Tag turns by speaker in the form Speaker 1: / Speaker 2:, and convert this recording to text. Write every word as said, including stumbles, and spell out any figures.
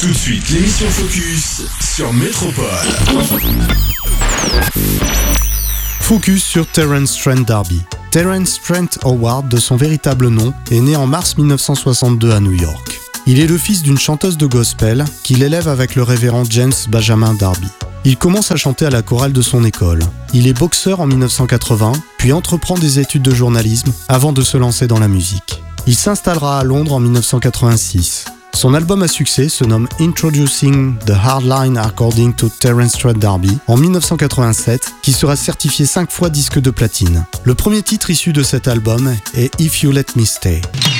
Speaker 1: Tout de suite, l'émission Focus sur Métropole.
Speaker 2: Focus sur Terence Trent D'Arby. Terence Trent Howard, de son véritable nom, est né en mars dix-neuf cent soixante-deux à New York. Il est le fils d'une chanteuse de gospel qu'il élève avec le révérend James Benjamin Darby. Il commence à chanter à la chorale de son école. Il est boxeur en dix-neuf cent quatre-vingts, puis entreprend des études de journalisme avant de se lancer dans la musique. Il s'installera à Londres en dix-neuf cent quatre-vingt-six. Son album à succès se nomme Introducing the Hardline According to Terence Trent D'Arby en dix-neuf cent quatre-vingt-sept, qui sera certifié cinq fois disque de platine. Le premier titre issu de cet album est If You Let Me Stay.